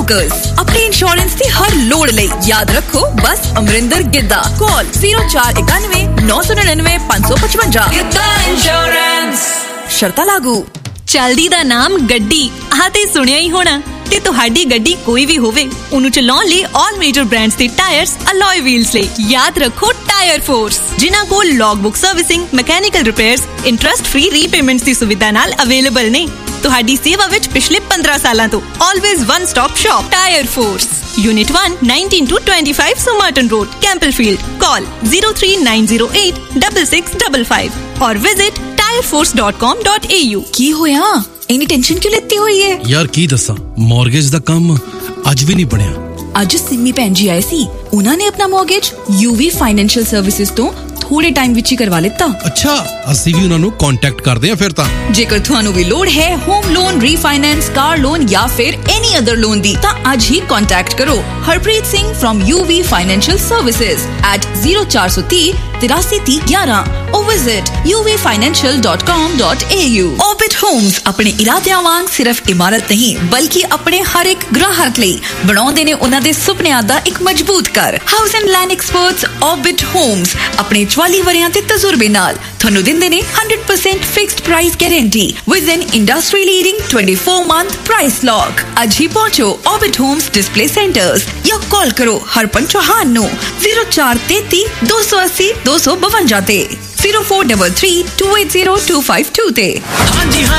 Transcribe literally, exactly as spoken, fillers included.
brokers अपने insurance की हर लोड़ ले याद रखो बस अमरिंदर गिद्दा कॉल जीरो चार इक्यानवे नौ सौ निन्यानवे पाँच सौ पचवंजा गिद्दा इंश्योरेंस शर्ता लागू चलदी दा नाम गड्डी आह ते सुनिया ही होना ते तुहाडी गड्डी कोई भी होवे उन्हें चलाउण लई ऑल मेजर ब्रांड्स दे टायर्स अलॉय व्हील्स ले याद रखो टायर फोर्स जिन्हां कोल log book servicing mechanical repairs interest free repayments दी सुविधा नाल अवेलेबल ने तुहाडी सेवा विच पिछले पंद्रह सालां तो always one stop shop tyre force unit one nineteen to twenty five सुमर्टन road कैंपलफील्ड call zero three nine zero eight double six double five और visit tyre force dot com dot A you की होया इन्नी tension क्यों लेती हुई है यार की दसा मॉर्गेज दा काम अज भी नहीं बनया अज सिमी भैन जी आए सी उन्होंने अपना मॉर्गेज यूवी फाइनेंशियल सर्विसेज तो थोड़े टाइम विच ही करवा लेता अच्छा ਅਸੀਂ ਵੀ ਉਹਨਾਂ ਨੂੰ ਕੰਟੈਕਟ ਕਰਦੇ ਆ ਫਿਰ ਤਾਂ ਜੇਕਰ ਤੁਹਾਨੂੰ ਵੀ ਲੋੜ ਹੈ home loan refinance car loan ਜਾਂ ਫਿਰ ਐਨੀ ਅਦਰ ਲੋਨ ਦੀ ਤਾਂ ਅੱਜ ਹੀ ਕੰਟੈਕਟ ਕਰੋ Harpreet Singh firm UV ਫਾਈਨੈਂशियल services at zero four three three three three one one or visit u v financial dot com dot a u Orbit Homes ਆਪਣੇ ਇਰਾਦਿਆਂ ਵਾਂਗ ਸਿਰਫ ਇਮਾਰਤ ਨਹੀਂ ਬਲਕਿ ਆਪਣੇ ਹਰ ਇੱਕ ਗ੍ਰਾਹਕ ਲਈ ਬਣਾਉਂਦੇ ਨੇ ਉਹਨਾਂ ਦੇ ਸੁਪਨਿਆਂ ਦਾ ਇੱਕ ਮਜ਼ਬੂਤ ਘਰ house and land experts Orbit Homes ਆਪਣੇ ਚੁਆਲੀ ਵਰਿਆਂ ਦੇ ਤਜਰਬੇ ਨਾਲ ਤੁਹਾਨੂੰ ਦਿੰਦੇ ਨੇ one hundred percent fixed price guarantee with N industry leading twenty-four month price lock ਅੱਜ ਹੀ ਪਹੁੰਚੋ Orbit Homes ਡਿਸਪਲੇ ਸੈਂਟਰਸ ਜਾਂ ਕਾਲ ਕਰੋ ਹਰਪਨ ਚੌਹਾਨ ਨੂੰ zero four three three two eight zero two two two five ਤੇ zero four three three two eight zero two five two ਤੇ